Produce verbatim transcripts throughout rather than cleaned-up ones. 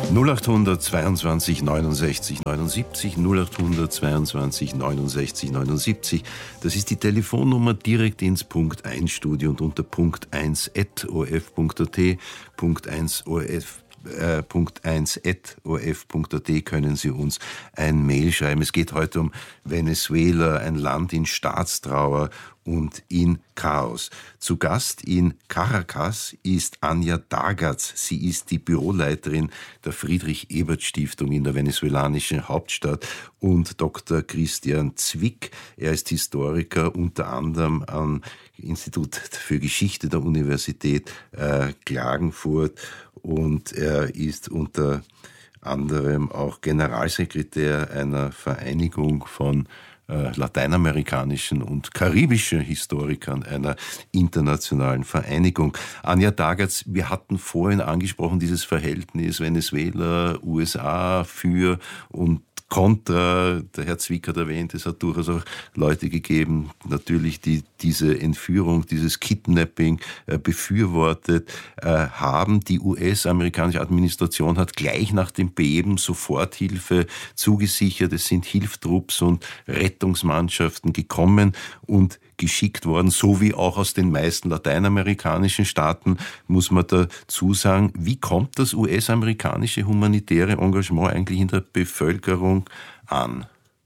null acht zweiundzwanzig neunundsechzig neunundsiebzig, null acht zweiundzwanzig neunundsechzig neunundsiebzig. Das ist die Telefonnummer direkt ins Punkt eins Studio und unter punkt eins at o r f punkt a t, Punkt eins O R F Äh, Punkt eins at o r f punkt a t können Sie uns ein Mail schreiben. Es geht heute um Venezuela, ein Land in Staatstrauer und in Chaos. Zu Gast in Caracas ist Anja Dagatz. Sie ist die Büroleiterin der Friedrich-Ebert-Stiftung in der venezolanischen Hauptstadt, und Doktor Christian Zwick. Er ist Historiker, unter anderem am Institut für Geschichte der Universität äh, Klagenfurt, und er ist unter anderem auch Generalsekretär einer Vereinigung von äh, lateinamerikanischen und karibischen Historikern, einer internationalen Vereinigung. Anja Dagatz, wir hatten vorhin angesprochen, dieses Verhältnis Venezuela, U S A für und Contra. Der Herr Zwick hat erwähnt, es hat durchaus auch Leute gegeben, natürlich, die diese Entführung, dieses Kidnapping äh, befürwortet äh, haben. Die U S-amerikanische Administration hat gleich nach dem Beben Soforthilfe zugesichert. Es sind Hilfstrupps und Rettungsmannschaften gekommen und geschickt worden, so wie auch aus den meisten lateinamerikanischen Staaten, muss man dazu sagen. Wie kommt das U S-amerikanische humanitäre Engagement eigentlich in der Bevölkerung an?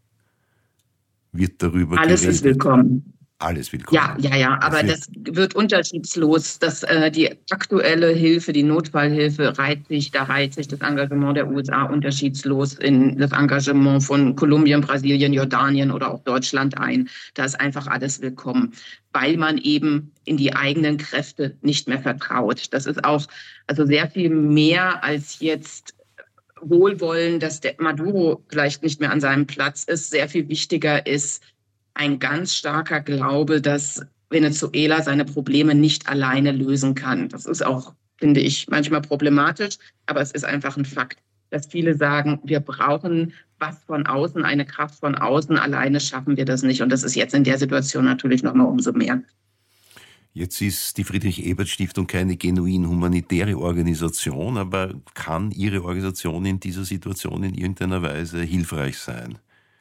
Wird darüber Alles geredet? Ist willkommen. Alles willkommen. Ja, ja, ja, aber das wird unterschiedslos. Das, äh, die aktuelle Hilfe, die Notfallhilfe reiht sich, da reiht sich das Engagement der U S A unterschiedslos in das Engagement von Kolumbien, Brasilien, Jordanien oder auch Deutschland ein. Da ist einfach alles willkommen, weil man eben in die eigenen Kräfte nicht mehr vertraut. Das ist auch also sehr viel mehr als jetzt Wohlwollen, dass der Maduro vielleicht nicht mehr an seinem Platz ist. Sehr viel wichtiger ist ein ganz starker Glaube, dass Venezuela seine Probleme nicht alleine lösen kann. Das ist auch, finde ich, manchmal problematisch, aber es ist einfach ein Fakt, dass viele sagen, wir brauchen was von außen, eine Kraft von außen, alleine schaffen wir das nicht. Und das ist jetzt in der Situation natürlich noch mal umso mehr. Jetzt ist die Friedrich-Ebert-Stiftung keine genuin humanitäre Organisation, aber kann Ihre Organisation in dieser Situation in irgendeiner Weise hilfreich sein?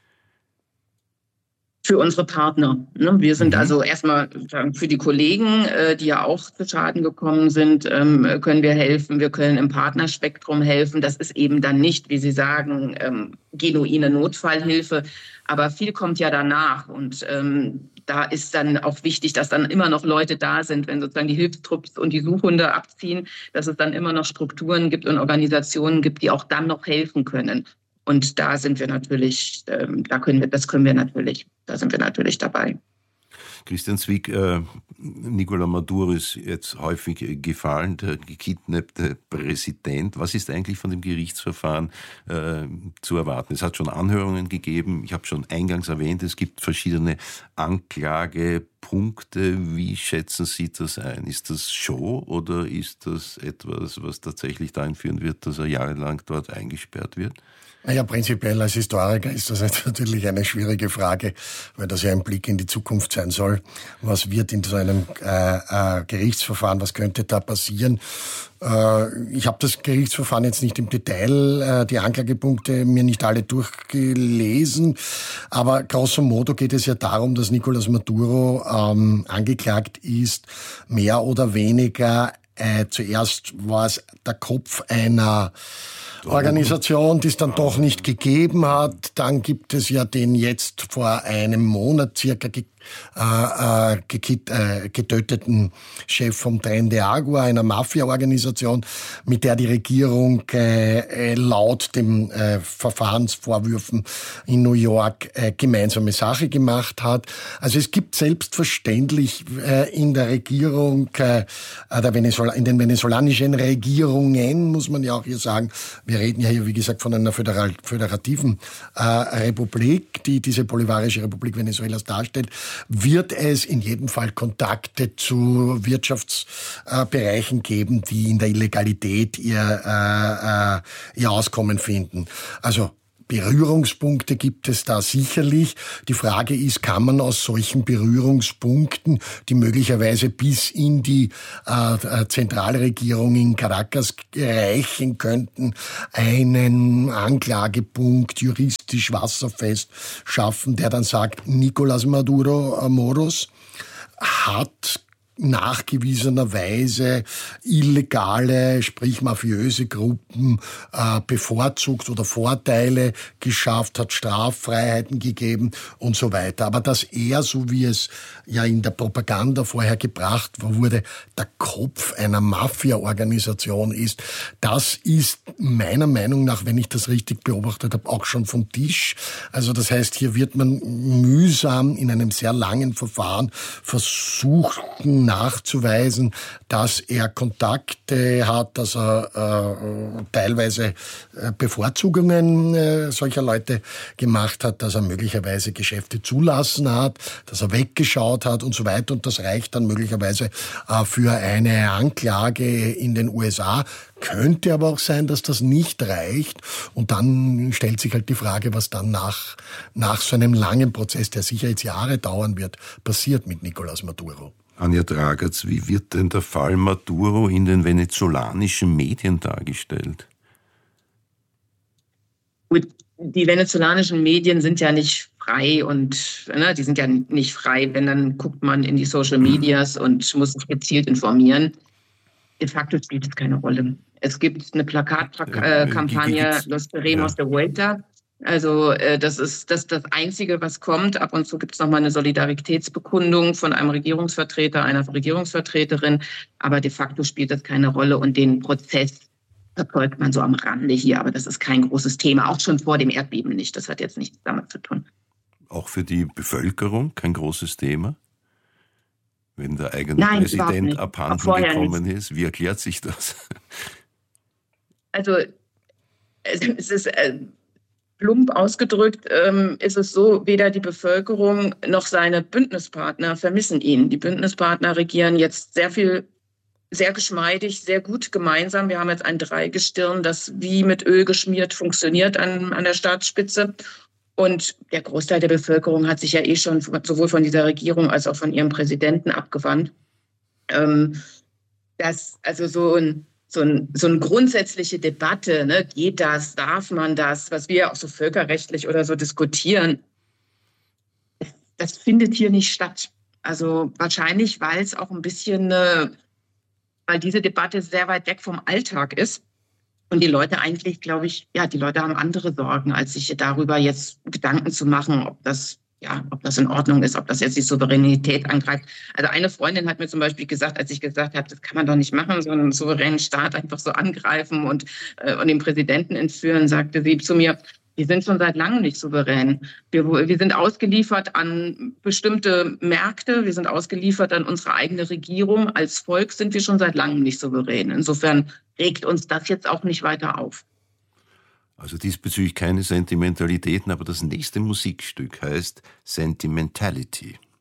Für unsere Partner. Wir sind mhm. also erstmal für die Kollegen, die ja auch zu Schaden gekommen sind, können wir helfen. Wir können im Partnerspektrum helfen. Das ist eben dann nicht, wie Sie sagen, genuine Notfallhilfe. Aber viel kommt ja danach. Und da ist dann auch wichtig, dass dann immer noch Leute da sind, wenn sozusagen die Hilfstrupps und die Suchhunde abziehen, dass es dann immer noch Strukturen gibt und Organisationen gibt, die auch dann noch helfen können. Und da sind wir natürlich, ähm, da können wir, das können wir natürlich, da sind wir natürlich dabei. Christian Zwick, äh, Nicolás Maduro ist jetzt häufig gefallen, der gekidnappte Präsident. Was ist eigentlich von dem Gerichtsverfahren äh, zu erwarten? Es hat schon Anhörungen gegeben, ich habe schon eingangs erwähnt, es gibt verschiedene Anklagepunkte. Wie schätzen Sie das ein? Ist das Show oder ist das etwas, was tatsächlich dahin führen wird, dass er jahrelang dort eingesperrt wird? Ja, prinzipiell als Historiker ist das natürlich eine schwierige Frage, weil das ja ein Blick in die Zukunft sein soll. Was wird in so einem äh, äh, Gerichtsverfahren, was könnte da passieren? Äh, ich habe das Gerichtsverfahren jetzt nicht im Detail, äh, die Anklagepunkte mir nicht alle durchgelesen, aber grosso modo geht es ja darum, dass Nicolás Maduro ähm, angeklagt ist, mehr oder weniger, äh, zuerst war es der Kopf einer Organisation, die es dann doch nicht gegeben hat. Dann gibt es ja den jetzt vor einem Monat circa ge- äh, gekit- äh, getöteten Chef vom Tren de Agua, einer Mafia-Organisation, mit der die Regierung äh, laut den äh, Verfahrensvorwürfen in New York äh, gemeinsame Sache gemacht hat. Also es gibt selbstverständlich äh, in der Regierung, äh, der Venezuela, in den venezolanischen Regierungen, muss man ja auch hier sagen, wir reden ja hier, wie gesagt, von einer föderal, föderativen äh, Republik, die diese bolivarische Republik Venezuelas darstellt, wird es in jedem Fall Kontakte zu Wirtschaftsbereichen äh, geben, die in der Illegalität ihr, äh, äh, ihr Auskommen finden. Also Berührungspunkte gibt es da sicherlich. Die Frage ist, kann man aus solchen Berührungspunkten, die möglicherweise bis in die äh, Zentralregierung in Caracas reichen könnten, einen Anklagepunkt juristisch wasserfest schaffen, der dann sagt, Nicolás Maduro Moros hat nachgewiesenerweise illegale, sprich mafiöse Gruppen äh, bevorzugt oder Vorteile geschafft, hat Straffreiheiten gegeben und so weiter. Aber dass er, so wie es ja in der Propaganda vorher gebracht wurde, der Kopf einer Mafia-Organisation ist, das ist meiner Meinung nach, wenn ich das richtig beobachtet habe, auch schon vom Tisch. Also das heißt, hier wird man mühsam in einem sehr langen Verfahren versuchen, nachzuweisen, dass er Kontakte hat, dass er äh, teilweise äh, Bevorzugungen äh, solcher Leute gemacht hat, dass er möglicherweise Geschäfte zulassen hat, dass er weggeschaut hat und so weiter. Und das reicht dann möglicherweise äh, für eine Anklage in den U S A. Könnte aber auch sein, dass das nicht reicht. Und dann stellt sich halt die Frage, was dann nach, nach so einem langen Prozess, der sicher jetzt Jahre dauern wird, passiert mit Nicolás Maduro. Anja Dragatz, wie wird denn der Fall Maduro in den venezolanischen Medien dargestellt? Gut, die venezolanischen Medien sind ja nicht frei und ne, die sind ja nicht frei, wenn dann guckt man in die Social Medias und muss sich gezielt informieren. De facto spielt es keine Rolle. Es gibt eine Plakatkampagne äh, Los Queremos ja. de Vuelta. Also äh, das ist das, das Einzige, was kommt. Ab und zu gibt es nochmal eine Solidaritätsbekundung von einem Regierungsvertreter, einer Regierungsvertreterin. Aber de facto spielt das keine Rolle. Und den Prozess verfolgt man so am Rande hier. Aber das ist kein großes Thema. Auch schon vor dem Erdbeben nicht. Das hat jetzt nichts damit zu tun. Auch für die Bevölkerung kein großes Thema? Wenn der eigene Nein, Präsident abhanden gekommen nicht. ist, wie erklärt sich das? Also es ist... Äh, Plump ausgedrückt ähm, ist es so, weder die Bevölkerung noch seine Bündnispartner vermissen ihn. Die Bündnispartner regieren jetzt sehr viel, sehr geschmeidig, sehr gut gemeinsam. Wir haben jetzt ein Dreigestirn, das wie mit Öl geschmiert funktioniert an, an der Staatsspitze. Und der Großteil der Bevölkerung hat sich ja eh schon sowohl von dieser Regierung als auch von ihrem Präsidenten abgewandt. Ähm, das, also so ein So, ein, so eine grundsätzliche Debatte, ne? Geht das, darf man das, was wir auch so völkerrechtlich oder so diskutieren, das findet hier nicht statt. Also wahrscheinlich, weil es auch ein bisschen, äh, weil diese Debatte sehr weit weg vom Alltag ist und die Leute eigentlich, glaube ich, ja, die Leute haben andere Sorgen, als sich darüber jetzt Gedanken zu machen, ob das Ja, ob das in Ordnung ist, ob das jetzt die Souveränität angreift. Also eine Freundin hat mir zum Beispiel gesagt, als ich gesagt habe, das kann man doch nicht machen, so einen souveränen Staat einfach so angreifen und, äh, und den Präsidenten entführen, sagte sie zu mir, wir sind schon seit langem nicht souverän. Wir, wir sind ausgeliefert an bestimmte Märkte, wir sind ausgeliefert an unsere eigene Regierung. Als Volk sind wir schon seit langem nicht souverän. Insofern regt uns das jetzt auch nicht weiter auf. Also diesbezüglich keine Sentimentalitäten, aber das nächste Musikstück heißt Sentimentality.